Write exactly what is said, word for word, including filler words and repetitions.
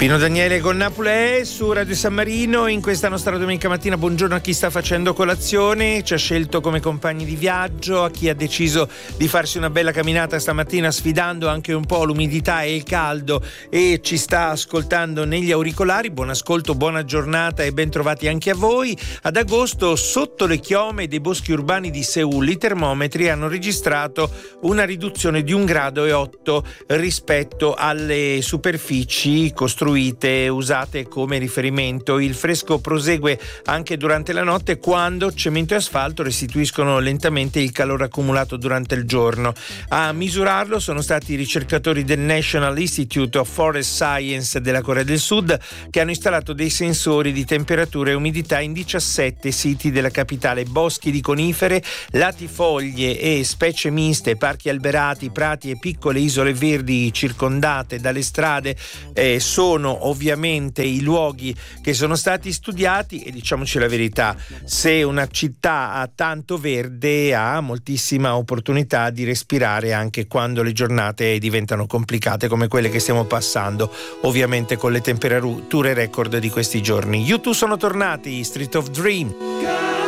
Pino Daniele con Napoli su Radio San Marino. In questa nostra domenica mattina buongiorno a chi sta facendo colazione, ci ha scelto come compagni di viaggio, a chi ha deciso di farsi una bella camminata stamattina sfidando anche un po' l'umidità e il caldo e ci sta ascoltando negli auricolari. Buon ascolto, buona giornata e ben trovati anche a voi. Ad agosto sotto le chiome dei boschi urbani di Seul i termometri hanno registrato una riduzione di un grado e otto rispetto alle superfici costruite usate come riferimento. Il fresco prosegue anche durante la notte, quando cemento e asfalto restituiscono lentamente il calore accumulato durante il giorno. A misurarlo sono stati i ricercatori del National Institute of Forest Science della Corea del Sud, che hanno installato dei sensori di temperatura e umidità in diciassette siti della capitale. Boschi di conifere, latifoglie e specie miste, parchi alberati, prati e piccole isole verdi circondate dalle strade eh, sono ovviamente i luoghi che sono stati studiati. E diciamoci la verità, se una città ha tanto verde ha moltissima opportunità di respirare anche quando le giornate diventano complicate come quelle che stiamo passando, ovviamente con le temperature record di questi giorni. U due sono tornati, Street of Dream.